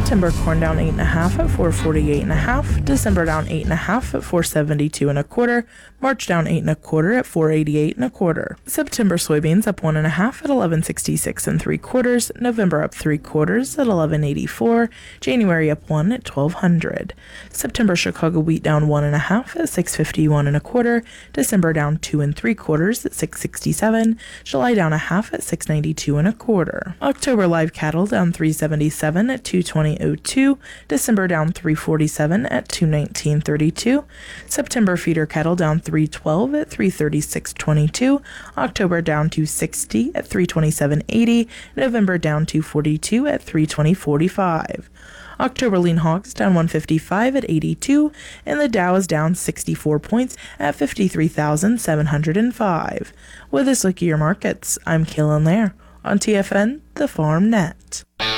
September corn down 8.5 at 448.5. December down 8.5 at 472.25. March down 8.25 at 488.25. September soybeans up 1.5 at 1166.75. November up 3/4 at 1184. January up 1 at 1200. September Chicago wheat down 1.5 at 651.25. December down 2 3/4 at 667. July down 1/2 at 692.25. October live cattle down 377 at 220.02. December down 347 at 219.32. September feeder cattle down 312 at 336.22. October down 260 at 327.80. November down 242 at 320.45. October lean hogs down 155 at 82, and the Dow is down 64 points at 53,705. With this look at your markets, I'm Kaylin Lair on TFN, the Farm Net.